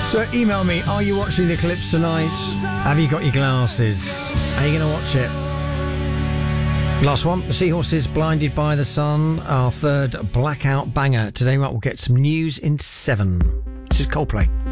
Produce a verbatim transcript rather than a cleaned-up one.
So email me, are you watching the eclipse tonight? Have you got your glasses? Are you going to watch it? Last one, the Seahorses, Blinded by the Sun, our third blackout banger. Today, right, we'll get some news in seven. This is Coldplay.